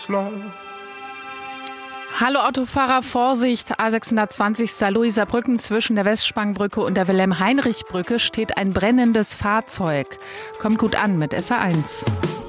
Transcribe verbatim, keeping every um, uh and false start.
Hallo Autofahrer, Vorsicht! A sechshundertzwanzig Saarlouiser-Brücken zwischen der Westspangbrücke und der Wilhelm-Heinrich-Brücke steht ein brennendes Fahrzeug. Kommt gut an mit S R eins.